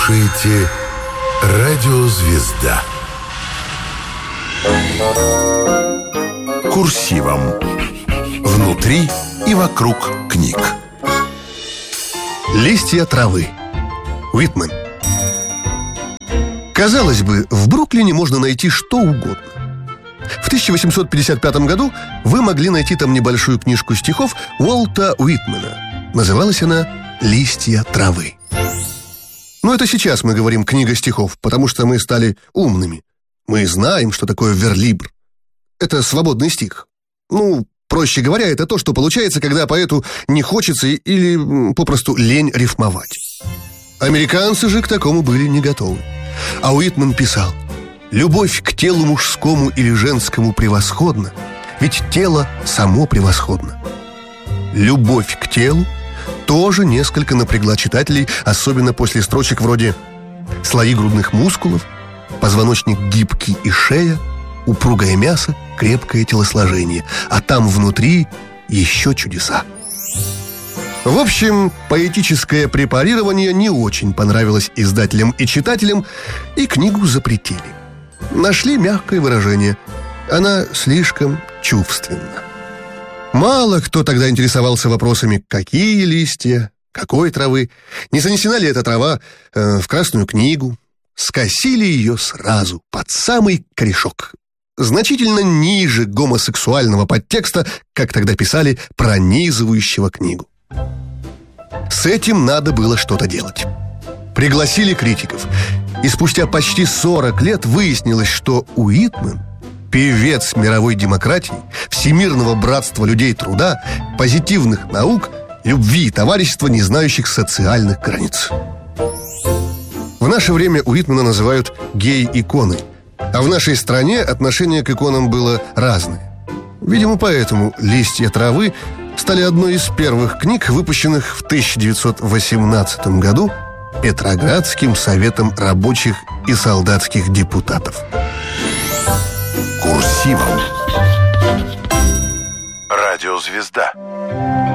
Слушайте «Радиозвезда». Курсивом. Внутри и вокруг книг. Листья травы. Уитмен. Казалось бы, в Бруклине можно найти что угодно. В 1855 году вы могли найти там небольшую книжку стихов Уолта Уитмена. Называлась она «Листья травы». Но это сейчас мы говорим «книга стихов», потому что мы стали умными. Мы знаем, что такое верлибр. Это свободный стих. Проще говоря, это то, что получается, когда поэту не хочется или попросту лень рифмовать. Американцы же к такому были не готовы. А Уитмен писал: «Любовь к телу мужскому или женскому превосходна, ведь тело само превосходно». Любовь к телу тоже несколько напрягла читателей, особенно после строчек вроде «слои грудных мускулов», «позвоночник гибкий и шея», «упругое мясо, крепкое телосложение», а там внутри еще чудеса. В общем, поэтическое препарирование не очень понравилось издателям и читателям, и книгу запретили. Нашли мягкое выражение: она слишком чувственна. Мало кто тогда интересовался вопросами, какие листья, какой травы, не занесена ли эта трава в Красную книгу. Скосили ее сразу, под самый корешок, значительно ниже гомосексуального подтекста, как тогда писали, пронизывающего книгу. С этим надо было что-то делать. Пригласили критиков, и спустя почти 40 лет выяснилось, что Уитмен — певец мировой демократии, всемирного братства людей труда, позитивных наук, любви и товарищества, не знающих социальных границ. В наше время Уитмена называют гей-иконой, а в нашей стране отношение к иконам было разное. Видимо, поэтому «Листья травы» стали одной из первых книг, выпущенных в 1918 году Петроградским советом рабочих и солдатских депутатов. Курсивом. Радиозвезда.